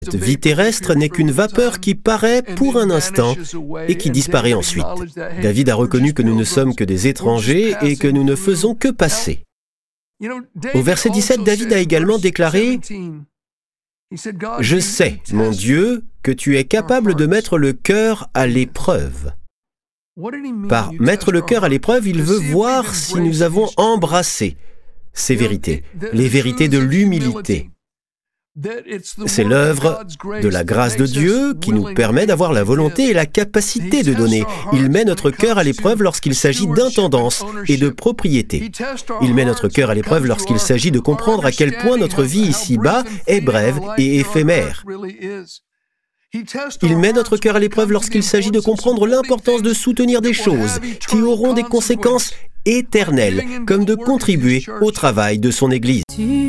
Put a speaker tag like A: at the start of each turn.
A: Cette vie terrestre n'est qu'une vapeur qui paraît pour un instant et qui disparaît ensuite. David a reconnu que nous ne sommes que des étrangers et que nous ne faisons que passer. Au verset 17, David a également déclaré « Je sais, mon Dieu, que tu es capable de mettre le cœur à l'épreuve. » Par mettre le cœur à l'épreuve, il veut voir si nous avons embrassé ces vérités, les vérités de l'humilité. C'est l'œuvre de la grâce de Dieu qui nous permet d'avoir la volonté et la capacité de donner. Il met notre cœur à l'épreuve lorsqu'il s'agit d'intendance et de propriété. Il met notre cœur à l'épreuve lorsqu'il s'agit de comprendre à quel point notre vie ici-bas est brève et éphémère. Il met notre cœur à l'épreuve lorsqu'il s'agit de comprendre l'importance de soutenir des choses qui auront des conséquences éternelles, comme de contribuer au travail de son Église.